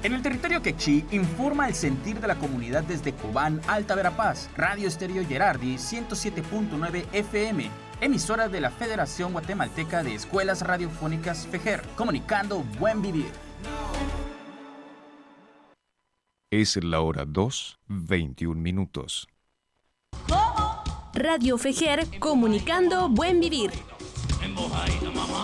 En el territorio quechí informa el sentir de la comunidad desde Cobán, Alta Verapaz, Radio Estéreo Gerardi 107.9 FM, emisora de la Federación Guatemalteca de Escuelas Radiofónicas FEGER, comunicando buen vivir. Es la hora 2:21. Radio FEGER, comunicando buen vivir.